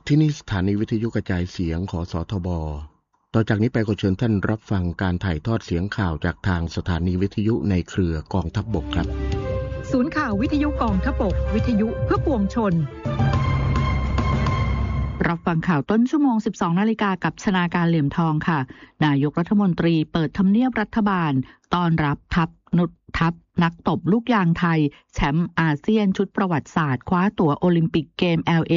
ที่นี่สถานีวิทยุกระจายเสียงของสทบ.ต่อจากนี้ไปขอเชิญท่านรับฟังการถ่ายทอดเสียงข่าวจากทางสถานีวิทยุในเครือกองทัพบกครับศูนย์ข่าววิทยุกองทัพบกวิทยุเพื่อปวงชนรับฟังข่าวต้นชั่วโมง 12 นาฬิกากับชนาการเหลี่ยมทองค่ะนายกรัฐมนตรีเปิดทำเนียบรัฐบาลต้อนรับทัพนักตบลูกยางไทยแชมป์อาเซียนชุดประวัติศาสตร์คว้าตั๋วโอลิมปิกเกม LA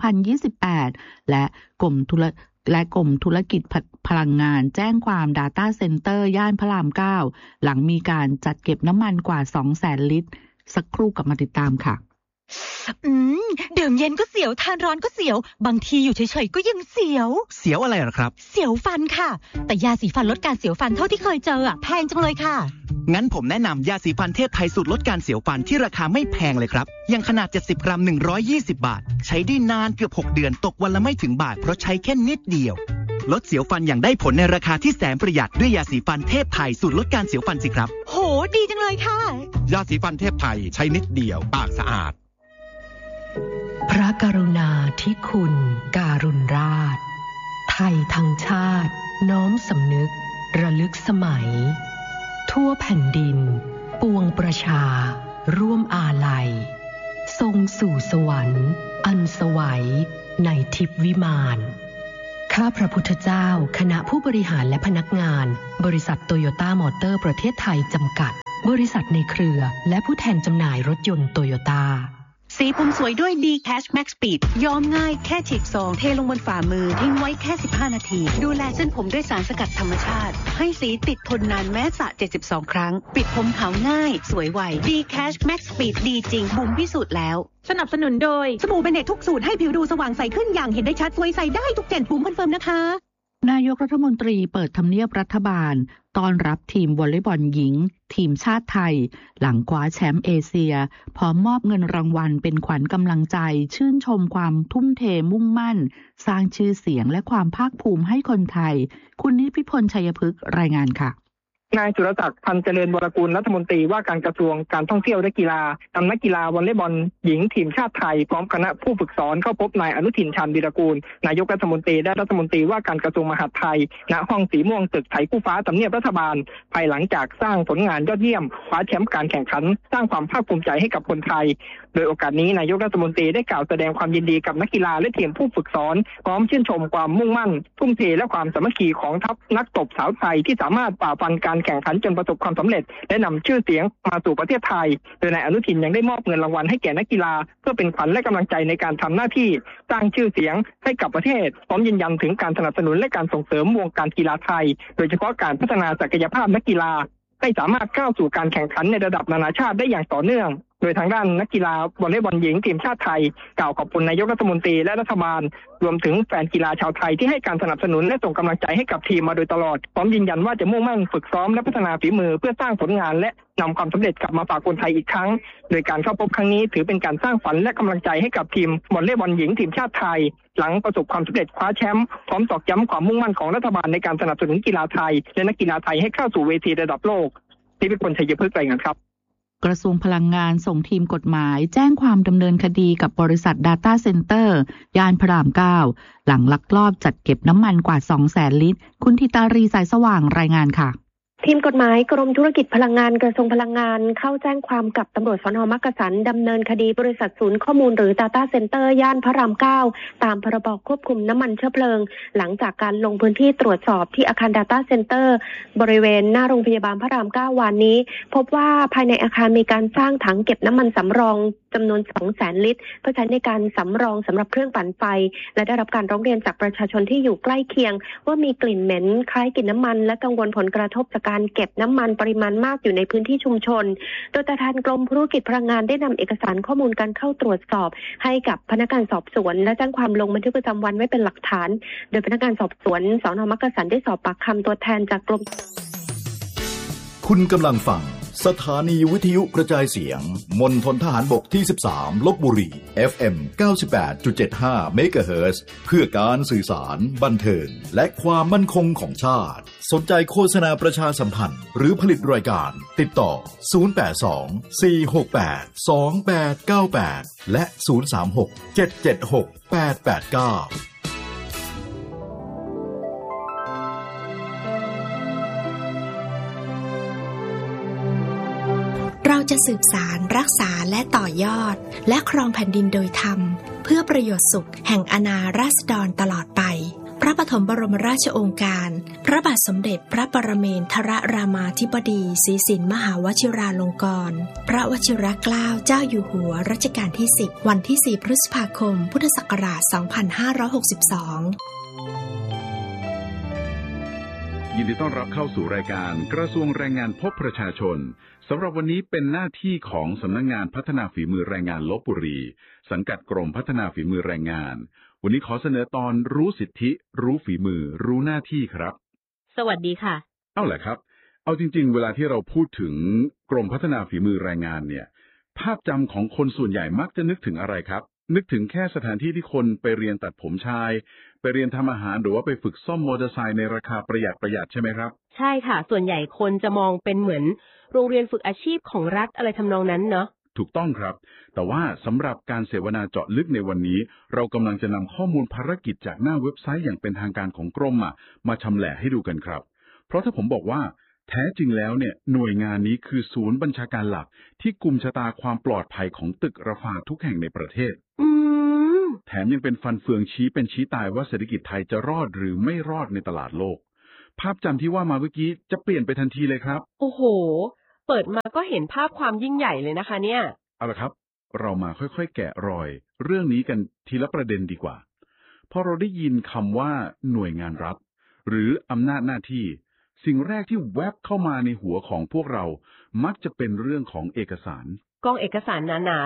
2028 และกรมธุรกิจพลังงานแจ้งความ Data Center ย่านพระราม 9 หลังมีการจัดเก็บน้ำมันกว่า 200,000 ลิตรสักครู่กลับมาติดตามค่ะดื่มเย็นก็เสียวทานร้อนก็เสียวบางทีอยู่เฉยๆก็ยังเสียวอะไรหรอครับเสียวฟันค่ะแต่ยาสีฟันลดการเสียวฟันเท่าที่เคยเจอแพงจังเลยค่ะงั้นผมแนะนำยาสีฟันเทพไทยสูตรลดการเสียวฟันที่ราคาไม่แพงเลยครับอย่างขนาด70 กรัม120 บาทใช้ได้นานเกือบ6 เดือนตกวันละไม่ถึงบาทเพราะใช้แค่นิดเดียวลดเสียวฟันอย่างได้ผลในราคาที่แสนประหยัดด้วยยาสีฟันเทพไทยสูตรลดการเสียวฟันสิครับโหดีจังเลยค่ะยาสีฟันเทพไทยใช้นิดเดียวปากสะอาดพระกรุณาธิคุณการุณราชไทยทั้งชาติน้อมสำนึกระลึกสมัยทั่วแผ่นดินปวงประชาร่วมอาลัยทรงสู่สวรรค์อันสวัยในทิพย์วิมานข้าพระพุทธเจ้าคณะผู้บริหารและพนักงานบริษัทโตโยต้ามอเตอร์ประเทศไทยจำกัดบริษัทในเครือและผู้แทนจำหน่ายรถยนต์โตโยต้าสีผมสวยด้วย D-Cash Max Speed ย้อมง่ายแค่ฉีกซองเทลงบนฝ่ามือทิ้งไว้แค่15 นาทีดูแลเส้นผมด้วยสารสกัดธรรมชาติให้สีติดทนนานแม้สระ72 ครั้งปิดผมขาวง่ายสวยไว D-Cash Max Speed ดีจริงบุ๋มพิสูจน์แล้วสนับสนุนโดยสบู่เบเนตทุกสูตรให้ผิวดูสว่างใสขึ้นอย่างเห็นได้ชัดสวยใสได้ทุกเจนบุ๋มคอนเฟิร์มนะคะนายกรัฐมนตรีเปิดทำเนียบรัฐบาลต้อนรับทีมวอลเลย์บอลหญิงทีมชาติไทยหลังคว้าแชมป์เอเชียพร้อมมอบเงินรางวัลเป็นขวัญกำลังใจชื่นชมความทุ่มเทมุ่งมั่นสร้างชื่อเสียงและความภาคภูมิให้คนไทยคุณนิพิพลชัยพฤกษ์รายงานค่ะนายสุรศักดิ์พันเจริญวรกูลรัฐมนตรีว่าการกระทรวงการท่องเที่ยวและกีฬานำนักกีฬาวอลเลย์บอลหญิงทีมชาติไทยพร้อมคณะผู้ฝึกสอนเข้าพบนายอนุทินชาญวีรกูลนายกรัฐมนตรีและรัฐมนตรีว่าการกระทรวงมหาดไทยณห้องสีม่วงตึกไทยคู่ฟ้าทำเนียบรัฐบาลภายหลังจากสร้างผลงานยอดเยี่ยมคว้าแชมป์การแข่งขันสร้างความภาคภูมิใจให้กับคนไทยโดยโอกาสนี้นายกรัฐมนตรีได้กล่าวแสดงความยินดีกับนักกีฬาและทีมผู้ฝึกสอนพร้อมชื่นชมความมุ่งมั่นทุ่มเทและความสามัคคีของทัพนักตบสาวไทยที่สามารถฝ่าฟันการแข่งขันจนประสบความสำเร็จและนำชื่อเสียงมาสู่ประเทศไทยโดยนายอนุทินยังได้มอบเงินรางวัลให้แก่นักกีฬาเพื่อเป็นขวัญและกำลังใจในการทำหน้าที่สร้างชื่อเสียงให้กับประเทศพร้อมยืนยันถึงการสนับสนุนและการส่งเสริมวงการกีฬาไทยโดยเฉพาะการพัฒนาศักยภาพนักกีฬาให้สามารถก้าวสู่การแข่งขันในระดับนานาชาติได้อย่างต่อเนื่องโดยทางด้านนักกีฬาวอลเลย์บอลหญิงทีมชาติไทยกล่าวขอบคุณนายกรัฐมนตรีและรัฐบาลรวมถึงแฟนกีฬาชาวไทยที่ให้การสนับสนุนและส่งกำลังใจให้กับทีมมาโดยตลอดพร้อมยืนยันว่าจะมุ่งมั่นฝึกซ้อมและพัฒนาฝีมือเพื่อสร้างผลงานและนำความสำเร็จกลับมาฝากคนไทยอีกครั้งโดยการเข้าพบครั้งนี้ถือเป็นการสร้างฝันและกำลังใจให้กับทีมวอลเลย์บอลหญิงทีมชาติไทยหลังประสบความสำเร็จคว้าแชมป์พร้อมตอกย้ำความมุ่งมั่นของรัฐบาลในการสนับสนุนกีฬาไทยและนักกีฬาไทยให้เข้าสู่เวทีระดับโลกที่เป็นคนชัยพฤกษ์รายงานครับกระทรวงพลังงานส่งทีมกฎหมายแจ้งความดำเนินคดีกับบริษัท Data Center ย่านพระราม 9 หลังลักลอบจัดเก็บน้ำมันกว่า 200,000 ลิตรคุณธิตารีสายสว่างรายงานค่ะทีมกฎหมายกรมธุรกิจพลังงานกระทรวงพลังงานเข้าแจ้งความกับตำรวจสน.มักกะสันดำเนินคดีบริษัทศูนย์ข้อมูลหรือ Data Center ย่านพระราม 9 ตามพรบควบคุมน้ำมันเชื้อเพลิงหลังจากการลงพื้นที่ตรวจสอบที่อาคาร Data Center บริเวณหน้าโรงพยาบาลพระราม 9 วันนี้พบว่าภายในอาคารมีการสร้างถังเก็บน้ำมันสำรองจำนวน 200,000 ลิตรเพื่อใช้ในการสำรองสำหรับเครื่องปั่นไฟและได้รับการร้องเรียนจากประชาชนที่อยู่ใกล้เคียงว่ามีกลิ่นเหม็นคล้ายกลิ่นน้ำมันและกังวลผลกระทบจากการเก็บน้ำมันปริมาณมากอยู่ในพื้นที่ชุมชนโดยตัวแทนกรมธุรกิจพลังงานได้นำเอกสารข้อมูลการเข้าตรวจสอบให้กับพนักงานสอบสวนและแจ้งความลงบันทึกประจำวันไว้เป็นหลักฐานโดยพนักงานสอบสวนสน.มักกะสันได้สอบปากคำตัวแทนจากกรมคุณกำลังฟังสถานีวิทยุกระจายเสียงมณฑลทหารบกที่ 13 ลพบุรี FM 98.75 เมกะเฮิรตซ์ เพื่อการสื่อสารบันเทิงและความมั่นคงของชาติสนใจโฆษณาประชาสัมพันธ์หรือผลิตรายการติดต่อ 082 468 2898 และ 036 776 889 เราจะสืบสารรักษาและต่อยอดและครองแผ่นดินโดยธรรมเพื่อประโยชน์สุขแห่งอาณาราษฎรตลอดไปพระปฐมบรมราชโองการพระบาทสมเด็จพระปรเมนทรรามาธิบดีศรีสินมหาวชิราลงกรณ์พระวชิรเกล้าเจ้าอยู่หัวรัชกาลที่10วันที่4พฤษภาคมพุทธศักราช2562 ยินดีต้อนรับเข้าสู่รายการกระทรวงแรงงานพบประชาชนสำหรับวันนี้เป็นหน้าที่ของสำนักงานพัฒนาฝีมือแรงงานลพบุรีสังกัดกรมพัฒนาฝีมือแรงงานวันนี้ขอเสนอตอนรู้สิทธิรู้ฝีมือรู้หน้าที่ครับสวัสดีค่ะเอาแหละครับเอาจริงๆเวลาที่เราพูดถึงกรมพัฒนาฝีมือแรงงานเนี่ยภาพจำของคนส่วนใหญ่มักจะนึกถึงอะไรครับนึกถึงแค่สถานที่ที่คนไปเรียนตัดผมชายไปเรียนทำอาหารหรือว่าไปฝึกซ่อมมอเตอร์ไซค์ในราคาประหยัดใช่ไหมครับใช่ค่ะส่วนใหญ่คนจะมองเป็นเหมือนโรงเรียนฝึกอาชีพของรัฐอะไรทำนองนั้นเนาะถูกต้องครับแต่ว่าสำหรับการเสวนาเจาะลึกในวันนี้เรากำลังจะนำข้อมูลภารกิจจากหน้าเว็บไซต์อย่างเป็นทางการของกรมมาชำแหละให้ดูกันครับเพราะถ้าผมบอกว่าแท้จริงแล้วเนี่ยหน่วยงานนี้คือศูนย์บัญชาการหลักที่กุมชะตาความปลอดภัยของตึกระฟาทุกแห่งในประเทศแถมยังเป็นฟันเฟืองชี้เป็นชี้ตายว่าเศรษฐกิจไทยจะรอดหรือไม่รอดในตลาดโลกภาพจำที่ว่ามาเมื่อกี้จะเปลี่ยนไปทันทีเลยครับโอ้โหเปิดมาก็เห็นภาพความยิ่งใหญ่เลยนะคะเนี่ยเอาละครับเรามาค่อยๆแกะรอยเรื่องนี้กันทีละประเด็นดีกว่าพอเราได้ยินคำว่าหน่วยงานรัฐหรืออำนาจหน้าที่สิ่งแรกที่แวบเข้ามาในหัวของพวกเรามักจะเป็นเรื่องของเอกสารกองเอกสารหนา